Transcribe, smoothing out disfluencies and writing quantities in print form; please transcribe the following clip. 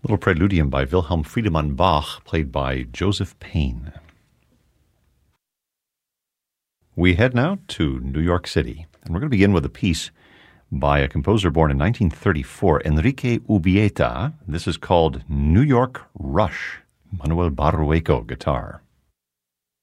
Little preludium by Wilhelm Friedemann Bach, played by Joseph Payne. We head now to New York City, and we're going to begin with a piece by a composer born in 1934, Enrique Ubieta. This is called New York Rush. Manuel Barrueco, guitar.